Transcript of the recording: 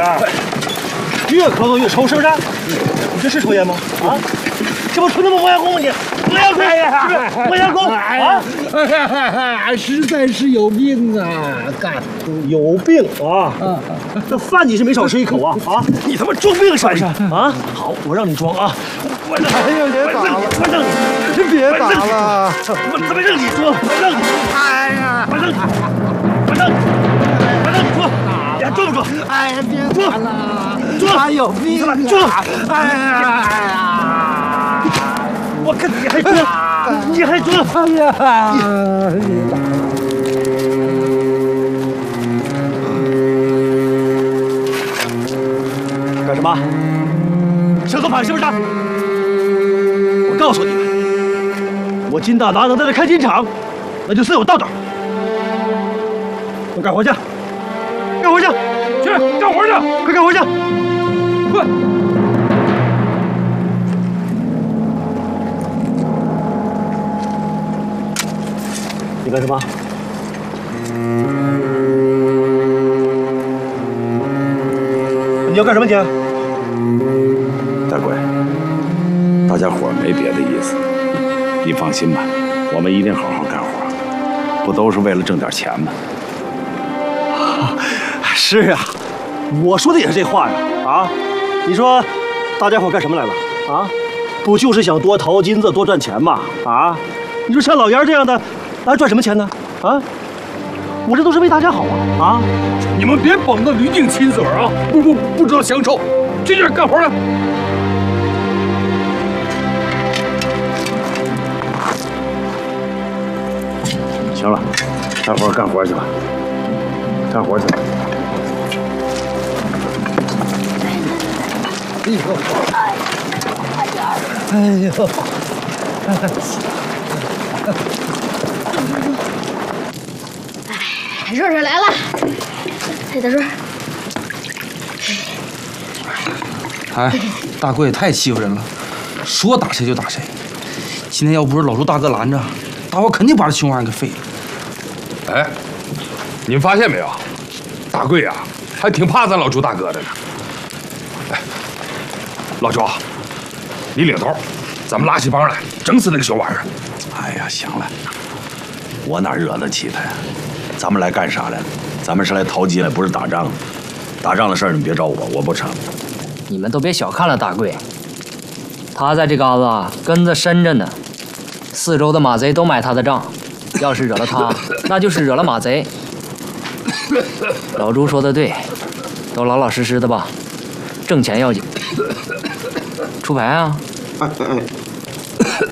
啊，越咳嗽越抽，是不是？你这是抽烟吗？啊，这不纯他妈磨洋工吗你？磨洋工，是不是？磨洋工啊！ 实在是有病啊！干， 有病啊！这饭你是没少吃一口啊！啊，你他妈装病是不是？啊，好，我让你装啊！我让你， 别打了， 我让你， 真别打了！ 我他妈让你装，我让你， 哎呀， 我让你，我让你，我让你装，你还装不装？ 哎呀，别打了！ 装， 他有病啊！ 装！ 哎呀， 我看你还装，你还装！ 哎呀，别打了！ 干什么？想造反是不是？我告诉你们，我金大拿能在这开金厂，那就自有道道。快干活去！干活去！去干活去！快干活去！快！你干什么？你要干什么你？ 大贵，大家伙没别的意思，你放心吧，我们一定好好干活，不都是为了挣点钱吗？ 是啊，我说的也是这话呀！啊，你说大家伙干什么来了？啊，不就是想多淘金子、多赚钱吗？啊，你说像老严这样的，还赚什么钱呢？啊，我这都是为大家好啊！啊， 你们别绑得驴腚亲嘴啊！不知道享受，去这儿干活来！ 行了，大伙儿干活去吧，干活去吧。 哎呦， 热热来了，哎，大顺。 哎，大贵太欺负人了，说打谁就打谁。今天要不是老朱大哥拦着，大伙肯定把这熊玩意儿给废了。 哎，你们发现没有？大贵啊，还挺怕咱老朱大哥的呢。哎，老朱，你领头，咱们拉起帮来，整死那个熊玩意儿。 哎呀，行了，我哪惹得起他呀？咱们来干啥来了？咱们是来淘金来，不是打仗。打仗的事儿你们别找我，我不成。 你们都别小看了大贵，他在这嘎子啊根子深着呢，四周的马贼都买他的账，要是惹了他，那就是惹了马贼。老朱说的对，都老老实实的吧，挣钱要紧。出牌啊！